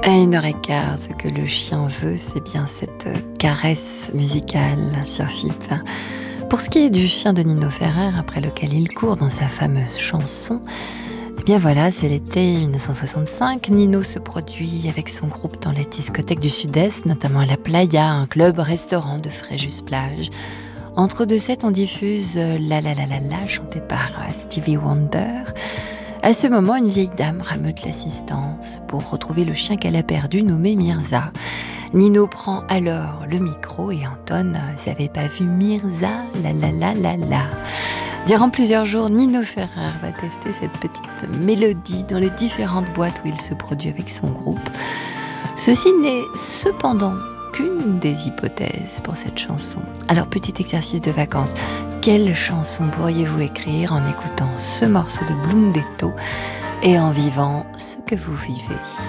À 1h15, ce que le chien veut, c'est bien cette caresse musicale sur FIP. Pour ce qui est du chien de Nino Ferrer, après lequel il court dans sa fameuse chanson, eh bien voilà, c'est l'été 1965. Nino se produit avec son groupe dans les discothèques du Sud-Est, notamment à la Playa, un club-restaurant de Fréjus-Plage. Entre deux sets, on diffuse La La La La La, chanté par Stevie Wonder. À ce moment, une vieille dame rameute l'assistance pour retrouver le chien qu'elle a perdu, nommé Mirza. Nino prend alors le micro et entonne « J'avais pas vu Mirza, la la la la la ». Durant plusieurs jours, Nino Ferrer va tester cette petite mélodie dans les différentes boîtes où il se produit avec son groupe. Ceci n'est cependant qu'une des hypothèses pour cette chanson. Alors, petit exercice de vacances. Quelle chanson pourriez-vous écrire en écoutant ce morceau de Blundetto et en vivant ce que vous vivez ?